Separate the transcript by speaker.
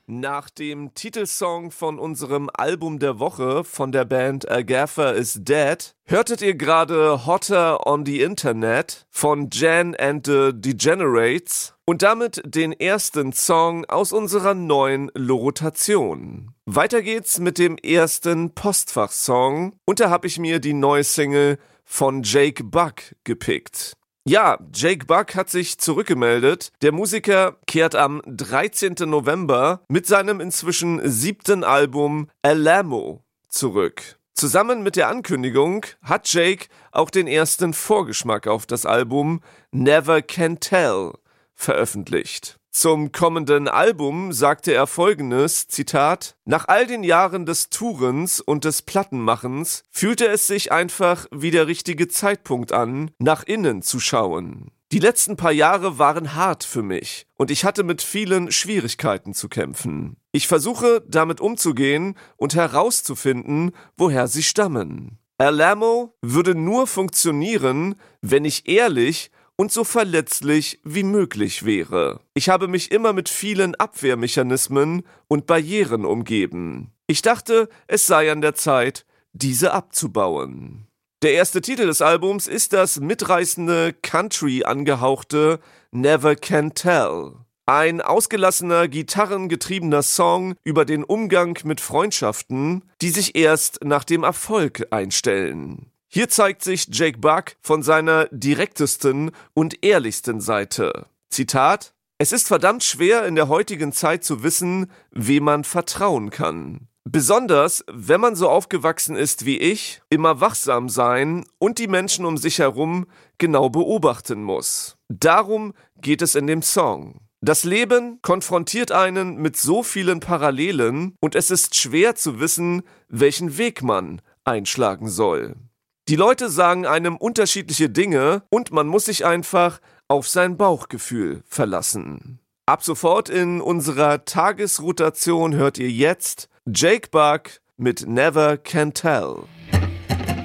Speaker 1: Nach dem Titelsong von unserem Album der Woche von der Band Agatha is Dead hörtet ihr gerade Hotter on the Internet von Jan and the Degenerates und damit den ersten Song aus unserer neuen Rotation. Weiter geht's mit dem ersten Postfach-Song und da habe ich mir die neue Single von Jake Buck gepickt. Ja, Jake Buck hat sich zurückgemeldet. Der Musiker kehrt am 13. November mit seinem inzwischen 7. Album Alamo zurück. Zusammen mit der Ankündigung hat Jake auch den ersten Vorgeschmack auf das Album Never Can Tell veröffentlicht. Zum kommenden Album sagte er folgendes, Zitat: Nach all den Jahren des Tourens und des Plattenmachens fühlte es sich einfach wie der richtige Zeitpunkt an, nach innen zu schauen. Die letzten paar Jahre waren hart für mich und ich hatte mit vielen Schwierigkeiten zu kämpfen. Ich versuche, damit umzugehen und herauszufinden, woher sie stammen. Alamo würde nur funktionieren, wenn ich ehrlich und so verletzlich wie möglich wäre. Ich habe mich immer mit vielen Abwehrmechanismen und Barrieren umgeben. Ich dachte, es sei an der Zeit, diese abzubauen. Der erste Titel des Albums ist das mitreißende Country angehauchte Never Can Tell. Ein ausgelassener, gitarrengetriebener Song über den Umgang mit Freundschaften, die sich erst nach dem Erfolg einstellen. Hier zeigt sich Jake Buck von seiner direktesten und ehrlichsten Seite. Zitat: Es ist verdammt schwer in der heutigen Zeit zu wissen, wem man vertrauen kann. Besonders, wenn man so aufgewachsen ist wie ich, immer wachsam sein und die Menschen um sich herum genau beobachten muss. Darum geht es in dem Song. Das Leben konfrontiert einen mit so vielen Parallelen und es ist schwer zu wissen, welchen Weg man einschlagen soll. Die Leute sagen einem unterschiedliche Dinge und man muss sich einfach auf sein Bauchgefühl verlassen. Ab sofort in unserer Tagesrotation hört ihr jetzt Jake Buck mit Never Can Tell.